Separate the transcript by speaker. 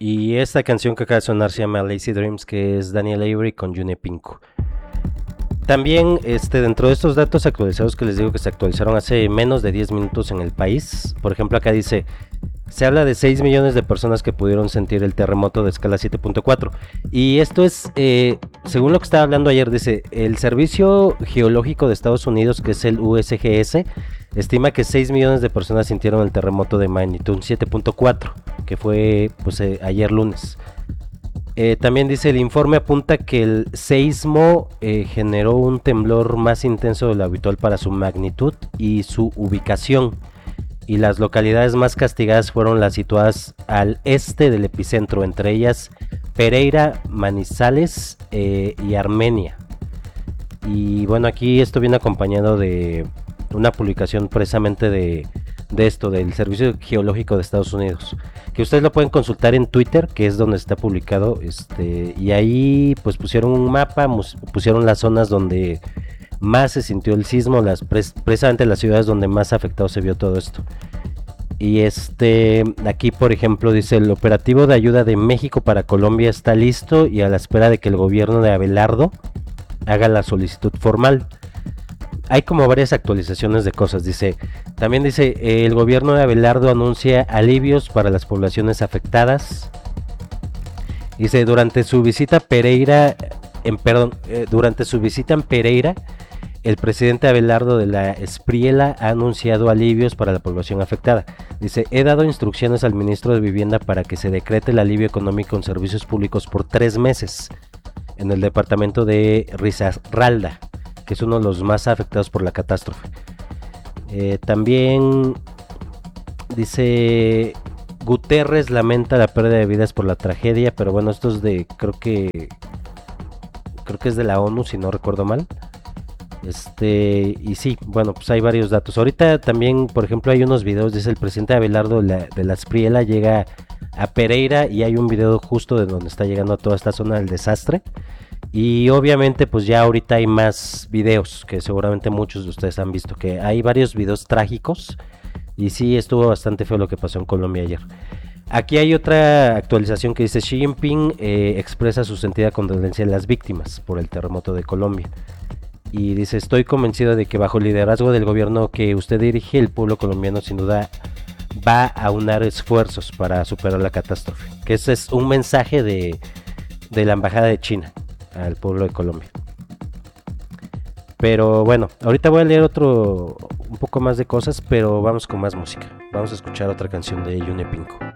Speaker 1: Y esta canción que acaba de sonar se llama Lazy Dreams, que es Daniel Avery con June Pinko. También dentro de estos datos actualizados que les digo que se actualizaron hace menos de 10 minutos en el país, por ejemplo acá dice, se habla de 6 millones de personas que pudieron sentir el terremoto de escala 7.4. Y esto es, según lo que estaba hablando ayer, dice, el Servicio Geológico de Estados Unidos, que es el USGS, estima que 6 millones de personas sintieron el terremoto de magnitud 7.4, que fue pues, ayer lunes. También dice, el informe apunta que el seísmo generó un temblor más intenso de lo habitual para su magnitud y su ubicación. Y las localidades más castigadas fueron las situadas al este del epicentro, entre ellas Pereira, Manizales y Armenia. Y bueno, aquí esto viene acompañado de una publicación precisamente de esto, del Servicio Geológico de Estados Unidos, que ustedes lo pueden consultar en Twitter, que es donde está publicado, y ahí pues pusieron un mapa, pusieron las zonas donde más se sintió el sismo, precisamente las ciudades donde más afectado se vio todo esto. Y aquí por ejemplo dice, el operativo de ayuda de México para Colombia está listo y a la espera de que el gobierno de Abelardo haga la solicitud formal. Hay como varias actualizaciones de cosas, también dice, el gobierno de Abelardo anuncia alivios para las poblaciones afectadas. Dice, durante su visita en Pereira, el presidente Abelardo de la Espriella ha anunciado alivios para la población afectada. Dice, he dado instrucciones al ministro de Vivienda para que se decrete el alivio económico en servicios públicos por 3 meses en el departamento de Risaralda, que es uno de los más afectados por la catástrofe. También dice, Guterres lamenta la pérdida de vidas por la tragedia, pero bueno, esto es creo que es de la ONU, si no recuerdo mal. Y sí, bueno, pues hay varios datos. Ahorita también, por ejemplo, hay unos videos, dice el presidente Abelardo de la Espriella llega a Pereira y hay un video justo de donde está llegando a toda esta zona del desastre. Y obviamente pues ya ahorita hay más videos que seguramente muchos de ustedes han visto, que hay varios videos trágicos y sí estuvo bastante feo lo que pasó en Colombia ayer. Aquí hay otra actualización que dice, Xi Jinping expresa su sentida condolencia a las víctimas por el terremoto de Colombia. Y dice, estoy convencido de que bajo el liderazgo del gobierno que usted dirige, el pueblo colombiano sin duda va a unar esfuerzos para superar la catástrofe. Que ese es un mensaje de la embajada de China al pueblo de Colombia. Pero bueno, ahorita voy a leer un poco más de cosas, pero vamos con más música. Vamos a escuchar otra canción de June Pinko.